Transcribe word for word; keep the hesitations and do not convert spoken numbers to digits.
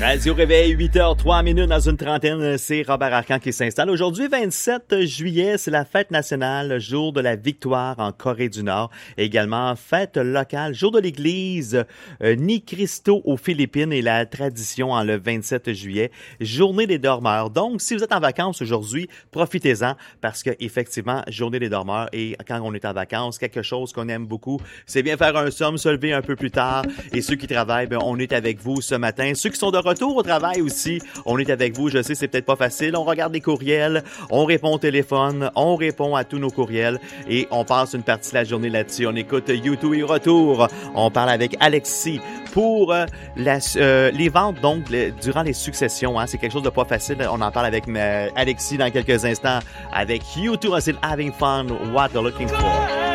Radio Réveil, huit heures trois minutes dans une trentaine, c'est Robert Arcan qui s'installe. Aujourd'hui, vingt-sept juillet, c'est la fête nationale, jour de la victoire en Corée du Nord. Et également, fête locale, jour de l'église euh, Ni Cristo aux Philippines et la tradition en le vingt-sept juillet, journée des dormeurs. Donc, si vous êtes en vacances aujourd'hui, profitez-en parce que effectivement, journée des dormeurs et quand on est en vacances, quelque chose qu'on aime beaucoup, c'est bien faire un somme, se lever un peu plus tard. Et ceux qui travaillent, ben, on est avec vous ce matin. Ceux qui sont de retour au travail aussi, on est avec vous. Je sais, c'est peut-être pas facile. On regarde les courriels, on répond au téléphone, on répond à tous nos courriels et on passe une partie de la journée là-dessus. On écoute YouTube et Retour. On parle avec Alexis pour euh, la, euh, les ventes, donc, le, durant les successions. Hein, c'est quelque chose de pas facile. On en parle avec euh, Alexis dans quelques instants avec YouTube. C'est Having Fun, What They're Looking For.